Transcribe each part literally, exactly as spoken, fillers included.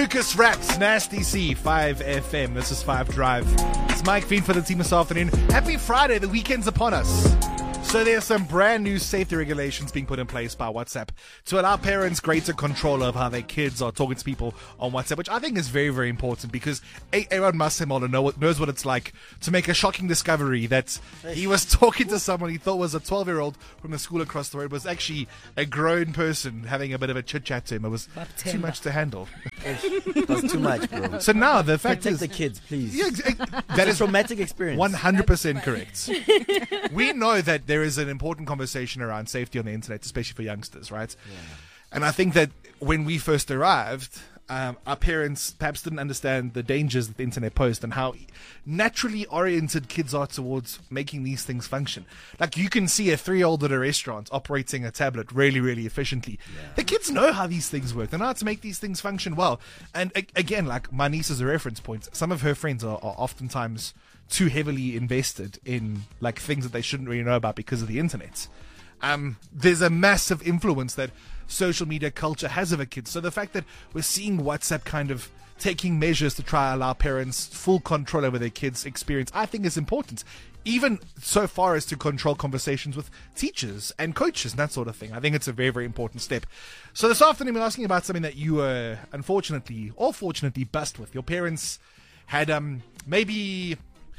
Lucas Raps, Nasty C, five F M. This is five Drive. It's Mike Veen for the team this afternoon. Happy Friday. The weekend's upon us. So there's some brand new safety regulations being put in place by WhatsApp to allow parents greater control of how their kids are talking to people on WhatsApp, which I think is very, very important because Aaron Masemola knows what it's like to make a shocking discovery that he was talking to someone he thought was a twelve-year-old from the school across the road. It was actually a grown person having a bit of a chit-chat to him. It was too much to handle. It was too much, bro. So now the fact Protect is... the kids, please. Yeah, that is a traumatic experience. one hundred percent correct. We know that there is an important conversation around safety on the internet, especially for youngsters, right? Yeah. And I think that when we first arrived, um, our parents perhaps didn't understand the dangers that the internet posed and how naturally oriented kids are towards making these things function. Like you can see a three-year-old at a restaurant operating a tablet really, really efficiently. Yeah. The kids know how these things work. They know how to make these things function well. And a- again, like my niece is a reference point. Some of her friends are, are oftentimes too heavily invested in like things that they shouldn't really know about because of the internet. Um, there's a massive influence that social media culture has over kids. So the fact that we're seeing WhatsApp kind of taking measures to try to allow parents full control over their kids' experience, I think is important. Even so far as to control conversations with teachers and coaches and that sort of thing. I think it's a very, very important step. So this afternoon we're asking about something that you were unfortunately or fortunately bust with. Your parents had um maybe...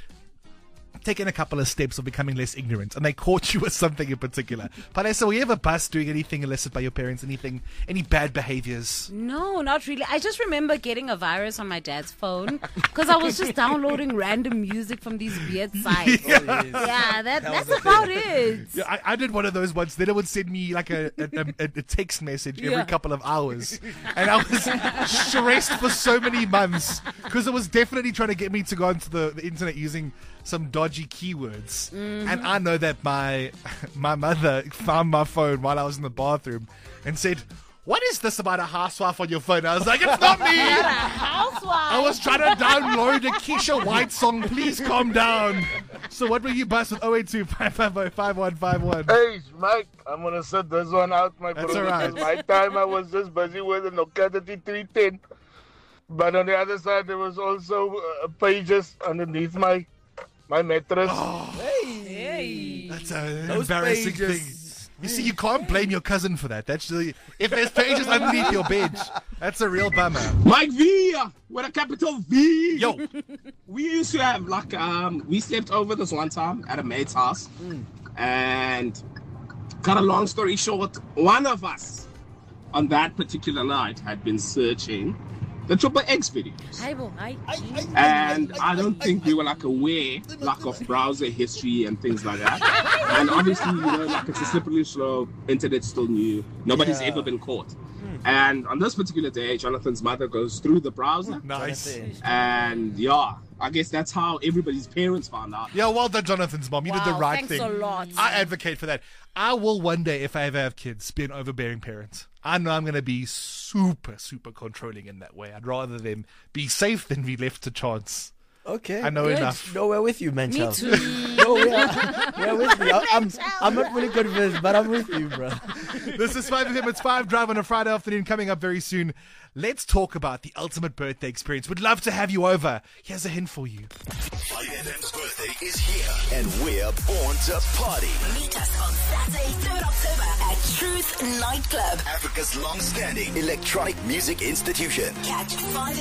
taken a couple of steps of becoming less ignorant, and they caught you with something in particular. Vanessa, were you ever bust doing anything illicit by your parents? Anything, any bad behaviors? No, not really. I just remember getting a virus on my dad's phone because I was just downloading random music from these weird sites. Yeah, oh, yes. yeah that, that that's about it. Yeah, I, I did one of those once. Then it would send me like a, a, a, a text message every yeah. couple of hours, and I was stressed for so many months because it was definitely trying to get me to go onto the, the internet using some dodgy keywords. Mm-hmm. And I know that my my mother found my phone while I was in the bathroom and said, "What is this about a housewife on your phone?" I was like, "It's not me. Not a housewife. I was trying to download a Keisha White song. Please calm down." So what were you bust with? oh eight two, five five oh, five one five one? Hey, Mike, I'm going to set this one out, my That's bro. all right. Because my time I was just busy with the Nokia thirty-three ten. But on the other side, there was also uh, pages underneath my my mattress. Oh, hey. That's an Those embarrassing pages. thing. You see, you can't blame your cousin for that. That's really, if there's pages underneath your bed, that's a real bummer. Mike V with a capital V. Yo, We used to have like um we slept over this one time at a mate's house, mm. and cut a long story short, one of us on that particular night had been searching the Triple X videos. Hi, bo, hi. And I don't think we were like aware like of browser history and things like that. And obviously, you know, like it's a slippery slope, internet's still new, nobody's yeah. ever been caught. Hmm. And on this particular day, Jonathan's mother goes through the browser. Nice. And yeah, I guess that's how everybody's parents found out. Yeah, well done, Jonathan's mom. You wow, did the right thanks thing. A lot. I advocate for that. I will one day, if I ever have kids, be an overbearing parent. I know I'm going to be super, super controlling in that way. I'd rather them be safe than be left to chance. Okay. I know good. enough. No, we're with you, man. Me child. too. No, we're, we're with you. I'm, I'm not really convinced, but I'm with you, bro. This is five F M. It's five Drive on a Friday afternoon coming up very soon. Let's talk about the ultimate birthday experience. We'd love to have you over. Here's a hint for you. five F M's birthday is here, and we're born to party. Meet us on Saturday, third October at Truth Nightclub, Africa's long-standing electronic music institution. Catch five